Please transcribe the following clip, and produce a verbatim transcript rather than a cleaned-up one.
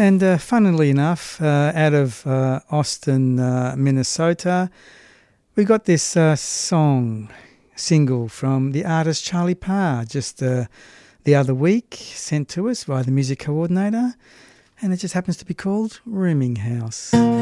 And uh, funnily enough, uh, out of uh, Austin, uh, Minnesota, we got this uh, song, single from the artist Charlie Parr just uh, the other week, sent to us by the music coordinator, and it just happens to be called Rooming House.